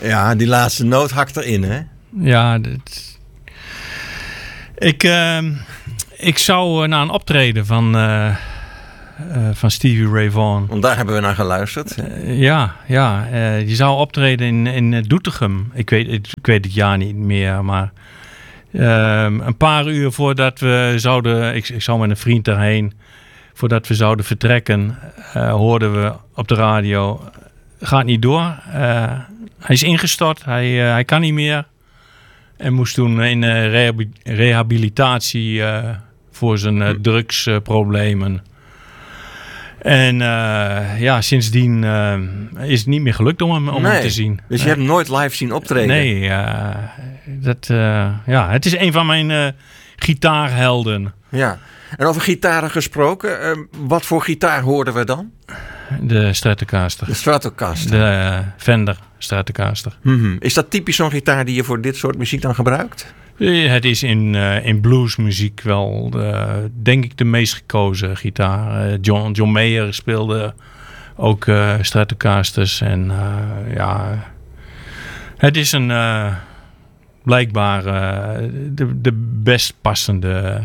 Ja, die laatste noot hakt erin, hè? Ja, ik zou naar een optreden van Stevie Ray Vaughan. Want daar hebben we naar geluisterd. Die zou optreden in Doetinchem. Ik weet het jaar niet meer, maar een paar uur voordat we zouden... Ik zou met een vriend daarheen. Voordat we zouden vertrekken, hoorden we op de radio... Gaat niet door. Hij is ingestort. Hij kan niet meer. En moest toen in rehabilitatie voor zijn drugsproblemen. En sindsdien is het niet meer gelukt om hem te zien. Dus je hebt hem nooit live zien optreden? Nee, het is een van mijn gitaarhelden. Ja, en over gitaren gesproken, wat voor gitaar hoorden we dan? De Stratocaster. De Stratocaster. De Fender Stratocaster. Mm-hmm. Is dat typisch zo'n gitaar die je voor dit soort muziek dan gebruikt? Het is in bluesmuziek wel, denk ik, de meest gekozen gitaar. John Mayer speelde ook Stratocasters. En het is blijkbaar de best passende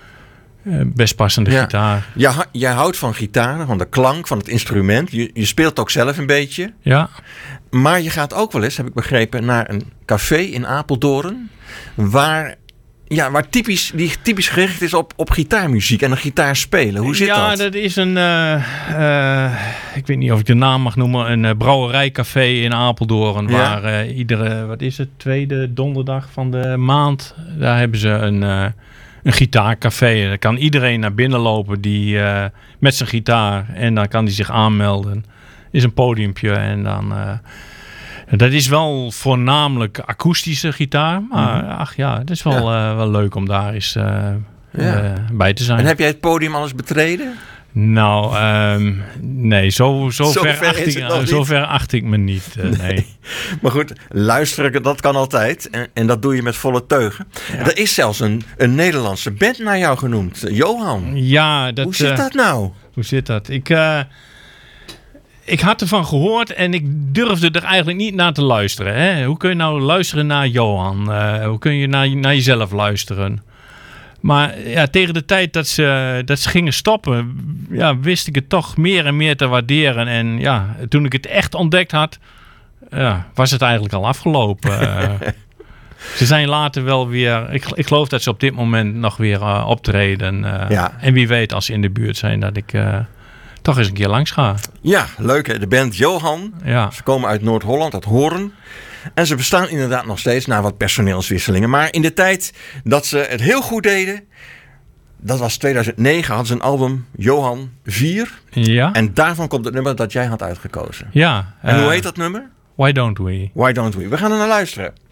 gitaar. Jij houdt van gitaar, van de klank, van het instrument. Je speelt ook zelf een beetje. Ja. Maar je gaat ook wel eens, heb ik begrepen, naar een café in Apeldoorn. Waar typisch gericht is op gitaarmuziek en een gitaar spelen. Hoe zit dat? Ja, dat is een... ik weet niet of ik de naam mag noemen. Een brouwerijcafé in Apeldoorn. Ja. Waar tweede donderdag van de maand. Daar hebben ze een gitaarcafé. Daar kan iedereen naar binnen lopen die met zijn gitaar. En dan kan hij zich aanmelden. Is een podiumpje en dan... dat is wel voornamelijk akoestische gitaar. Maar het is wel leuk om daar eens bij te zijn. En heb jij het podium al eens betreden? Nou, nee. Zover acht ik me niet. Nee. Maar goed, luisteren, dat kan altijd. En dat doe je met volle teugen. Ja. Er is zelfs een Nederlandse band naar jou genoemd. Johan. Ja, hoe zit dat nou? Hoe zit dat? Ik had ervan gehoord en ik durfde er eigenlijk niet naar te luisteren. Hè? Hoe kun je nou luisteren naar Johan? Hoe kun je naar jezelf luisteren? Maar tegen de tijd dat ze gingen stoppen, wist ik het toch meer en meer te waarderen. En toen ik het echt ontdekt had, was het eigenlijk al afgelopen. Ze zijn later wel weer... Ik geloof dat ze op dit moment nog weer optreden. En wie weet, als ze in de buurt zijn, dat ik... toch eens een keer langs ga. Ja, leuk hè. De band Johan. Ja. Ze komen uit Noord-Holland, uit Hoorn. En ze bestaan inderdaad nog steeds na wat personeelswisselingen. Maar in de tijd dat ze het heel goed deden... Dat was 2009, hadden ze een album Johan 4. Ja. En daarvan komt het nummer dat jij had uitgekozen. Ja. En hoe heet dat nummer? Why Don't We? Why Don't We? We gaan er naar luisteren.